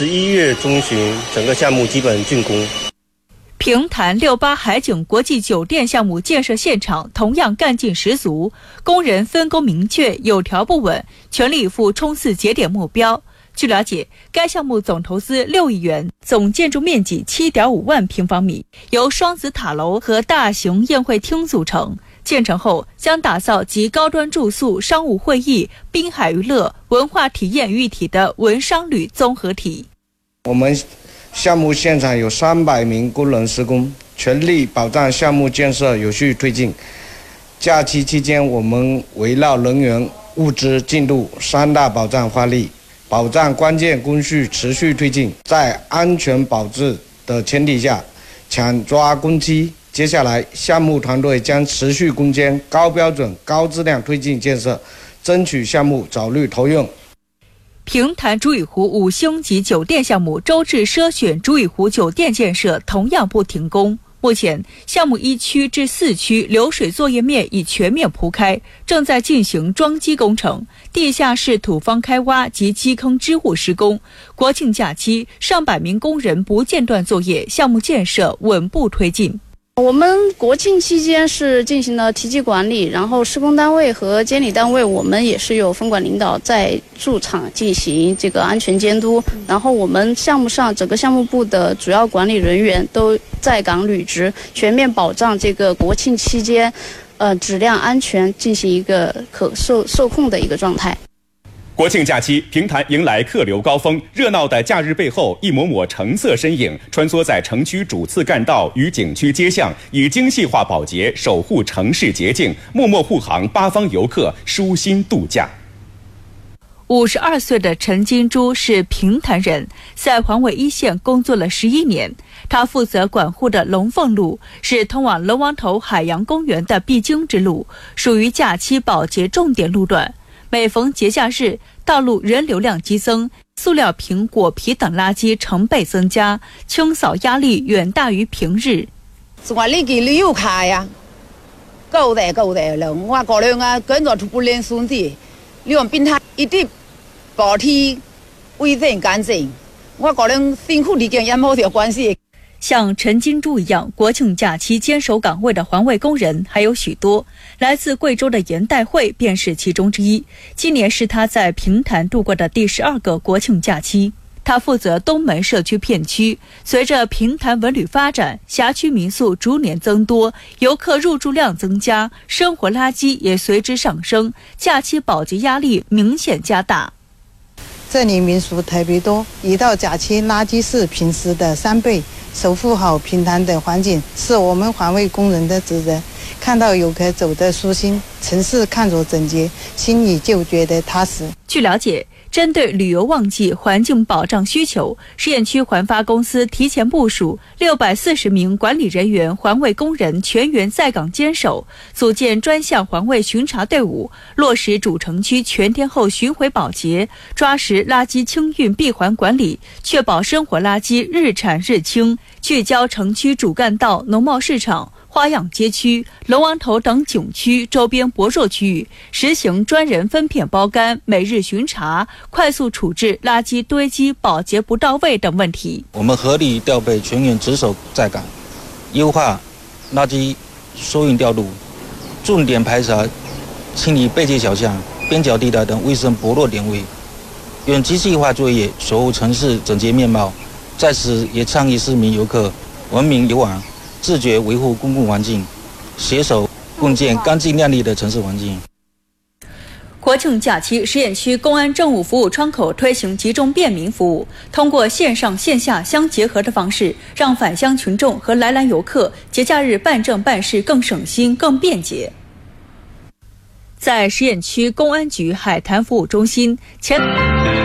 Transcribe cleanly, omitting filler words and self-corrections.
11月中旬，整个项目基本竣工。 平潭68海景国际酒店项目建设现场同样干劲十足，工人分工明确，有条不紊，全力以赴冲刺节点目标。据了解，该项目总投资6亿元，总建筑面积7.5万平方米，由双子塔楼和大型宴会厅组成。建成后将打造集高端住宿、商务会议、滨海娱乐、文化体验于一体的文商旅综合体。 我们项目现场有300名工人施工，全力保障项目建设有序推进。假期期间，我们围绕人员、物资进度3大保障发力，保障关键工序持续推进，在安全保质的前提下，抢抓工期。接下来，项目团队将持续攻坚高标准、高质量推进建设，争取项目早日投用。 平潭竹屿湖5星级酒店项目周至奢选竹屿湖酒店建设同样不停工。目前，项目1区至4区流水作业面已全面铺开，正在进行桩基工程，地下室土方开挖及基坑支护施工。国庆假期，上百名工人不间断作业，项目建设稳步推进。 我们国庆期间是进行了梯级管理，然后施工单位和监理单位我们也是有分管领导在驻场进行这个安全监督，然后我们项目上整个项目部的主要管理人员都在岗履职，全面保障这个国庆期间质量安全进行一个可受控的一个状态。 国庆假期，平潭迎来客流高峰，热闹的假日背后，一抹抹橙色身影穿梭在城区主次干道与景区街巷，以精细化保洁守护城市洁净，默默护航八方游客舒心度假。 52岁的陈金珠是平潭人，在环卫一线工作了11年。他负责管护的龙凤路是通往龙王头海洋公园的必经之路，属于假期保洁重点路段。每逢节假日，道路人流量激增，塑料瓶、果皮等垃圾成倍增加，清扫压力远大于平日。 我呢个旅游卡呀，够的了，我个人啊跟着不能顺的，你往平潭一定保持卫生干净，我个人辛苦的跟也没有关系。 像陈金珠一样国庆假期坚守岗位的环卫工人还有许多，来自贵州的严代慧便是其中之一。今年是他在平潭度过的第12个国庆假期。他负责东门社区片区，随着平潭文旅发展，辖区民宿逐年增多，游客入住量增加，生活垃圾也随之上升，假期保洁压力明显加大。 这里民宿特别多，一到假期垃圾是平时的3倍。守护好平潭的环境是我们环卫工人的责任。看到游客走得舒心，城市看着整洁，心里就觉得踏实。 据了解，针对旅游旺季环境保障需求，实验区环发公司提前部署640名管理人员、环卫工人全员在岗坚守，组建专项环卫巡查队伍，落实主城区全天候巡回保洁，抓实垃圾清运闭环管理，确保生活垃圾日产日清，聚焦城区主干道、农贸市场、花样街区、龙王头等景区周边薄弱区域，实行专人分片包干、每日巡查，快速处置垃圾堆积、保洁不到位等问题。 我们合理调配全员值守在岗，优化垃圾收运调度，重点排查清理背街小巷、边角地带等卫生薄弱点位，用机器化作业守护城市整洁面貌。在此也倡议市民游客文明游玩，自觉维护公共环境，携手共建干净亮丽的城市环境。 国庆假期，实验区公安政务服务窗口推行集中便民服务，通过线上线下相结合的方式，让返乡群众和来兰游客节假日办证办事更省心、更便捷。在实验区公安局海坛服务中心前。